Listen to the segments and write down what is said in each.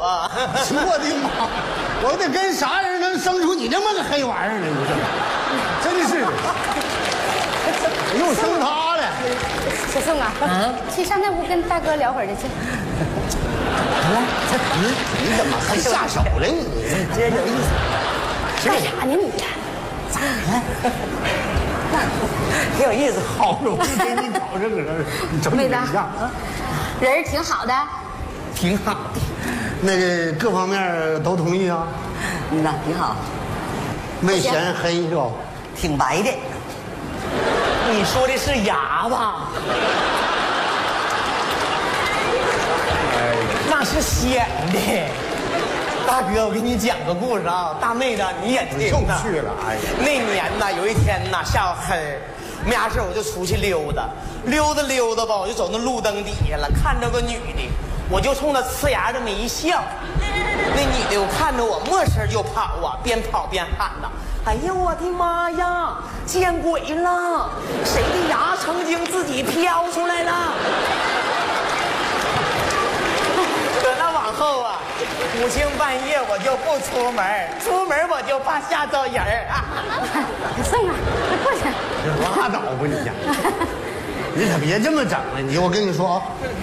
我。 我的妈！我得跟啥人能生出你这么个黑玩意儿呢？你这真是，又生他了。 小宋啊，去上那屋跟大哥聊会儿去。 你怎么还下手了？你这有意思。 干啥呢你？ 咋了？挺有意思， 好容易给你搞这个人，你整妹子样人挺好的。 挺好的。 那个各方面都同意啊？ 那挺好， 没嫌黑是吧？ 挺白的。你说的是牙吧？那是显的。大哥，我给你讲个故事啊，大妹子你也听又呐。 去了，哎呀！ 那年呐，有一天呐，下午黑儿，没啥事我就出去溜达，溜达吧，我就走那路灯底下了，看着个女的，我就冲她呲牙这么一笑。那女的我看着我，没事就跑啊，边跑边喊呐：“哎呀，我的妈呀，见鬼了！谁的牙曾经自己飘出来了？”搁那往后啊，5更半夜我就不出门，出门我就怕吓着人儿。 宋啊，快过去。 拉倒吧你呀！你可别这么整了，我跟你说啊，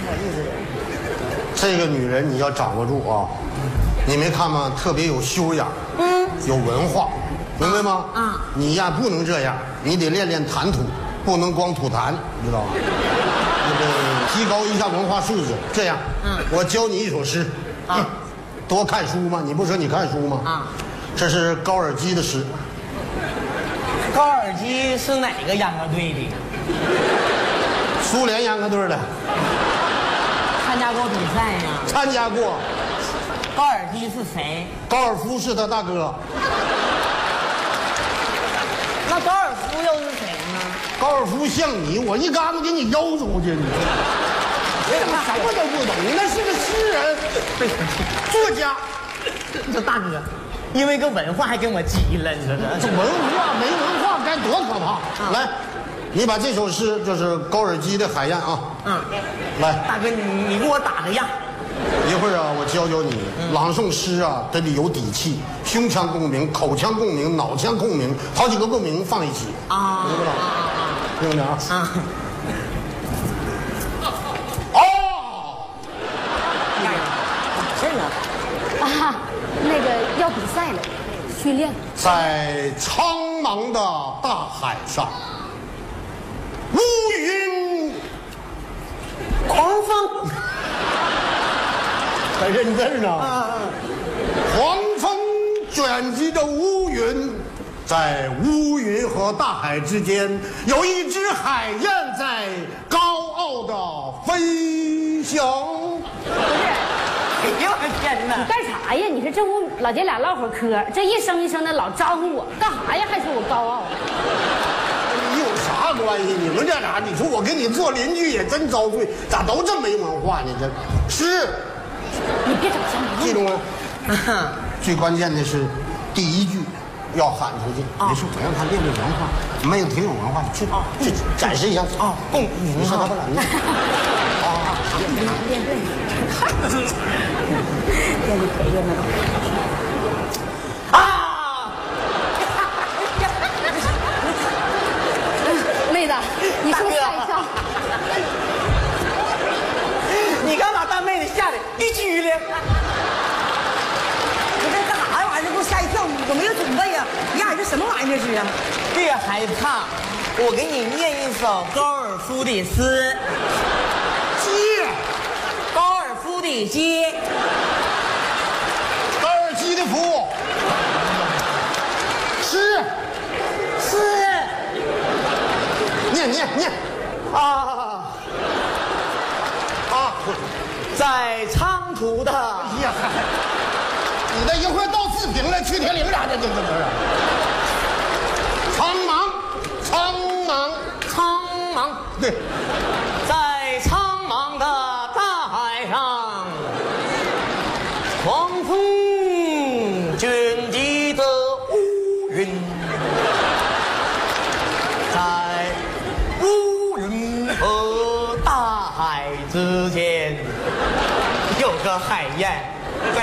这个女人你要掌握住啊！你没看吗？特别有修养，有文化，明白吗？你呀不能这样，你得练练谈吐，不能光吐痰，知道吧？那个提高一下文化素质。这样，我教你一首诗。多看书吗？你不说你看书吗？这是高尔基的诗。 高尔基是哪个秧歌队的？ 苏联秧歌队的。 参加过比赛呀？ 参加过。 高尔基是谁？ 高尔夫是他大哥。 那高尔夫又是谁呢？ 高尔夫像你，我一竿子给你腰出去，你怎么什么都不懂？你那是个诗人、作家。 这大哥，因为个文化还跟我急了，你说这文化没文化该多可怕！来，你把这首诗，就是高尔基的《海燕》啊。来， 大哥，你给我打个样。 一会儿啊，我教教你朗诵诗啊，得有底气，胸腔共鸣、口腔共鸣、脑腔共鸣，好几个共鸣放一起啊，明白了？听着啊。 那个要比赛了，训练。 在苍茫的大海上，乌云狂风， 很认真啊！狂风卷集着乌云，在乌云和大海之间，有一只海燕在高傲的飞翔。 哎呦我天哪！ 你干啥呀？你说这屋老姐俩唠会儿嗑，这一声一声的老招呼我，干啥呀？还说我高傲？ 你有啥关系？你们这俩，你说我跟你做邻居也真遭罪，咋都这么没文化呢？这是， 你别整瞎， 记住了。最关键的是第一句要喊出去，没事，我让他练练文化，没有挺有文化的，去去展示一下啊！共鸣，你说他不敢练啊？ 练对。练的可热闹啊！ 妹子，你是不是吓一跳？ 你干嘛大妹子吓得一激灵？ 你这干啥呀？玩意儿给我吓一跳！我没有准备呀！呀，这什么玩意儿这是啊？ 别害怕，我给你念一首高尔夫的诗。 鸡， 高尔夫的鸡， 高尔基的夫，诗，念啊！ 在苍途的呀，你这一会儿到四平了，去天陵啥的，这不是？苍茫，对， 在苍茫的大海上，狂风